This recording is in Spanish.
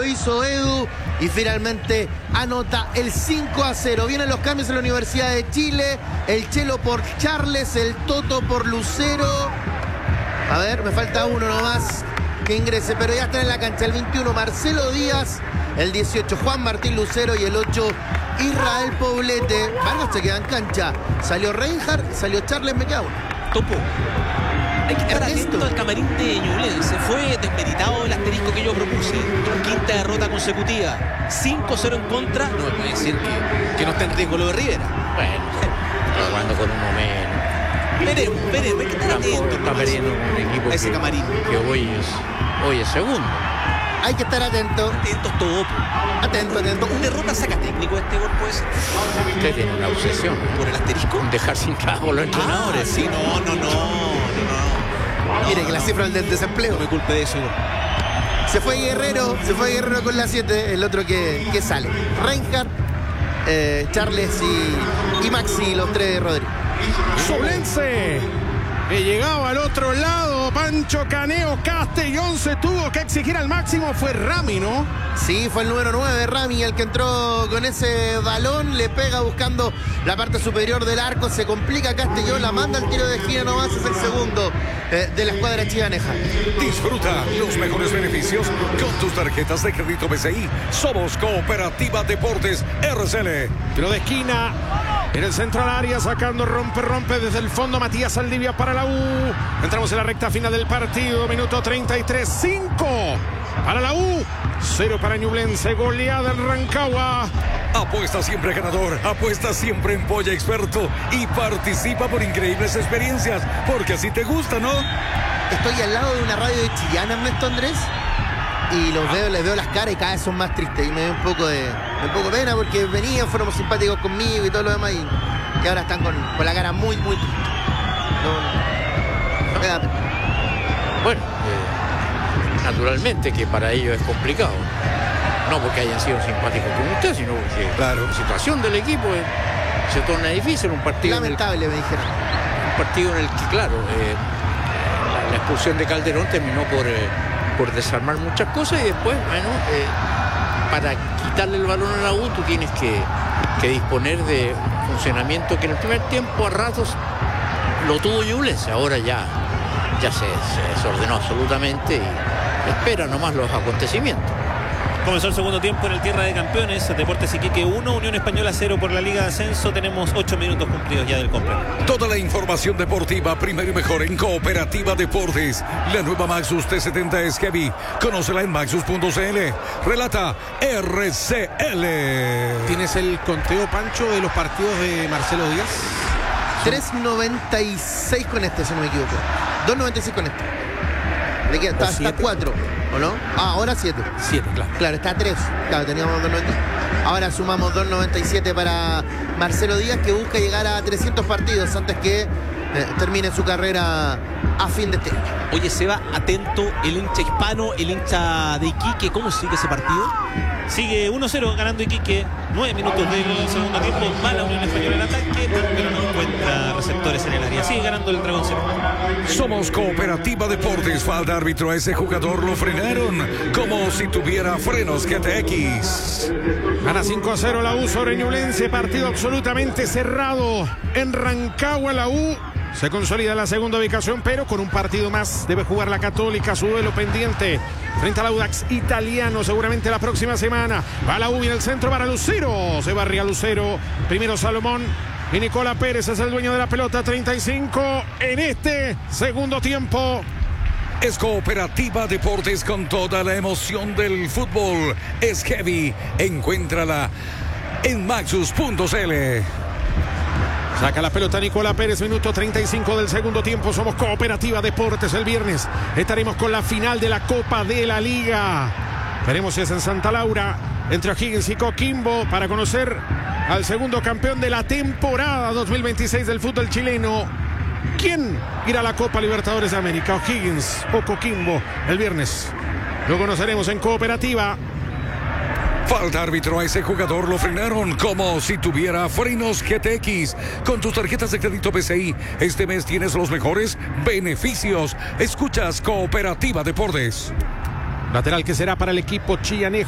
hizo Edu y finalmente anota el 5-0. Vienen los cambios en la Universidad de Chile. El Chelo por Charles, el Toto por Lucero. A ver, me falta uno nomás que ingrese, pero ya está en la cancha. El 21, Marcelo Díaz. El 18, Juan Martín Lucero. Y el 8, Israel Poblete. Vargas se queda en cancha. Salió Reinhardt, salió Charles, me queda uno. Topo. Hay que estar atento al camarín de Ñublense. Fue desmeritado el asterisco que yo propuse. Quinta derrota consecutiva. 5-0 en contra. No me puede decir que no está en riesgo lo de Rivera. Bueno, está jugando con uno menos. Veremos, hay que estar atento. Está perdiendo un equipo ese camarín. Que hoy es segundo. Hay que estar atento. Atentos todo. Atento. Un derrota saca técnico este gol, pues. Usted tiene una obsesión ¿Por el asterisco? dejar sin trabajo a los entrenadores. Sí, no. Mire que la cifra del desempleo. No me culpe de eso. Se fue Guerrero con la 7, el otro que sale. Reinhardt, Charles y Maxi, los tres de Rodríguez. Ñublense, que llegaba al otro lado. Pancho Caneo Castellón se tuvo que exigir al máximo. Fue Rami, ¿no? Sí, fue el número 9, Rami, el que entró con ese balón. Le pega buscando la parte superior del arco. Se complica Castellón, la manda al tiro de esquina nomás. Es el segundo de la escuadra chivaneja. Disfruta los mejores beneficios con tus tarjetas de crédito BCI. Somos Cooperativa Deportes RCL. Tiro de esquina. En el centro al área, sacando rompe desde el fondo Matías Saldivia para la U. Entramos en la recta final del partido, minuto 33, 5 para la U, 0 para Ñublense, goleada en Rancagua. Apuesta siempre ganador, apuesta siempre en Polla Experto y participa por increíbles experiencias, porque así te gusta, ¿no? Estoy al lado de una radio de Chillán, Ernesto Andrés, y les veo las caras y cada vez son más tristes y me da un poco de pena porque fueron simpáticos conmigo y todo lo demás y ahora están con la cara muy triste. No me da pena. Bueno, naturalmente que para ellos es complicado. No porque hayan sido simpáticos con usted, sino porque la situación del equipo se torna difícil. Un partido lamentable, me dijeron. Un partido en el que, claro, la expulsión de Calderón terminó por desarmar muchas cosas y después, para quitarle el balón a la U tú tienes que disponer de funcionamiento que en el primer tiempo a ratos lo tuvo Ñublense. Ahora ya se desordenó absolutamente y espera nomás los acontecimientos. Comenzó el segundo tiempo en el Tierra de Campeones. Deportes Iquique 1, Unión Española 0 por la Liga de Ascenso. Tenemos 8 minutos cumplidos ya del completo. Toda la información deportiva primero y mejor en Cooperativa Deportes. La nueva Maxus T70 es heavy. Conócela en maxus.cl. Relata RCL. ¿Tienes el conteo, Pancho, de los partidos de Marcelo Díaz? 3.96 con este, si no me equivoco. 2.96 con este. Le queda hasta 4, ¿o no? Ahora 7. 7, claro. Claro, está 3. Claro, teníamos 2.96. Ahora sumamos 2.97 para Marcelo Díaz, que busca llegar a 300 partidos antes que termine su carrera a fin de este año. Oye, Seba, atento el hincha hispano, el hincha de Iquique. ¿Cómo sigue ese partido? Sigue 1-0 ganando Iquique. 9 minutos del segundo tiempo. Va la Unión Española en ataque, pero no encuentra receptores en el área. Sigue ganando el Dragón 0. Somos Cooperativa Deportes. Falta árbitro, a ese jugador lo frenaron como si tuviera frenos GTX. Gana 5-0 la U sobre Ñublense. Partido absolutamente cerrado en Rancagua. La U se consolida en la segunda ubicación, pero con un partido más debe jugar la Católica, su duelo pendiente frente al Audax Italiano, seguramente la próxima semana. Va la U en el centro para Lucero, se barría Lucero, primero Salomón y Nicola Pérez es el dueño de la pelota. 35 en este segundo tiempo. Es Cooperativa Deportes con toda la emoción del fútbol. Es heavy, encuéntrala en maxus.cl. Saca la pelota Nicola Pérez, minuto 35 del segundo tiempo. Somos Cooperativa Deportes. El viernes estaremos con la final de la Copa de la Liga. Veremos si es en Santa Laura, entre O'Higgins y Coquimbo, para conocer al segundo campeón de la temporada 2026 del fútbol chileno. ¿Quién irá a la Copa Libertadores de América? ¿O'Higgins o Coquimbo? El viernes lo conoceremos en Cooperativa. Falta árbitro, a ese jugador lo frenaron como si tuviera frenos GTX. Con tus tarjetas de crédito BCI, este mes tienes los mejores beneficios. Escuchas Cooperativa Deportes. Lateral que será para el equipo chillanejo.